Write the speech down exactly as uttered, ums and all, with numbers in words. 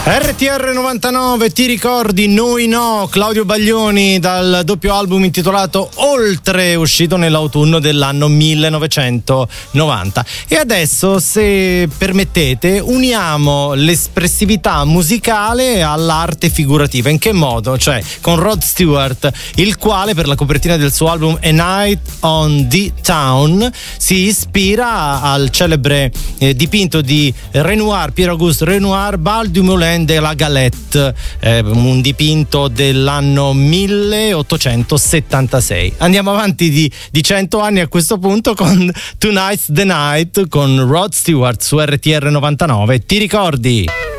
R T R novantanove, ti ricordi? Noi no, Claudio Baglioni dal doppio album intitolato Oltre, uscito nell'autunno dell'anno millenovecentonovanta. E adesso, se permettete, uniamo l'espressività musicale all'arte figurativa. In che modo? Cioè con Rod Stewart, il quale per la copertina del suo album A Night on the Town si ispira al celebre eh, dipinto di Renoir, Pierre-Auguste Renoir, Bal du Moulin de la Galette, eh, un dipinto dell'anno milleottocentosettantasei. Andiamo avanti di, di cento anni a questo punto con Tonight's the Night con Rod Stewart su R T R novantanove. Ti ricordi?